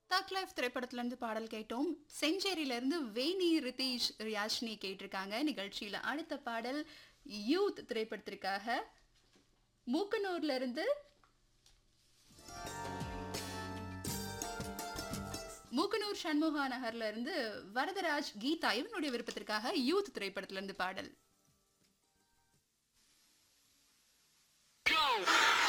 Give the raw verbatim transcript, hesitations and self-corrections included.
தக் லைஃப் திரைப்படத்துல இருந்து பாடல் கேட்டோம். செஞ்சேரியில இருந்து வேணி ரிதீஷ் ரியாஷ்னி கேட்டிருக்காங்க. நிகழ்ச்சியில அடுத்த பாடல் யூத் திரைப்படத்திற்காக மூக்கனூர்ல இருந்து மூக்கனூர் சண்முகா நகர்ல இருந்து வரதராஜ் கீதா இவனுடைய விருப்பத்திற்காக யூத் திரைப்படத்துல இருந்து பாடல். Go!